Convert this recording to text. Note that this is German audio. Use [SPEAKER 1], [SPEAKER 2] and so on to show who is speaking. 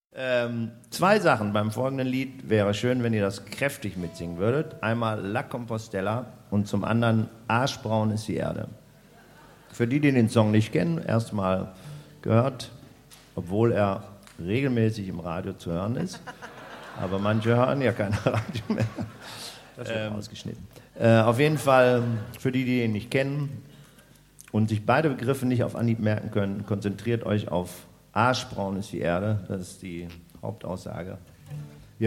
[SPEAKER 1] Zwei Sachen beim folgenden Lied wäre schön, wenn ihr das kräftig mitsingen würdet. Einmal La Compostela und zum anderen Aschbraun ist die Erde. Für die, die den Song nicht kennen, erstmal gehört, obwohl er regelmäßig im Radio zu hören ist. Aber manche hören ja kein Radio mehr. Das wird ausgeschnitten. Auf jeden Fall, für die, die ihn nicht kennen und sich beide Begriffe nicht auf Anhieb merken können, konzentriert euch auf Aschbraun ist die Erde. Das ist die Hauptaussage.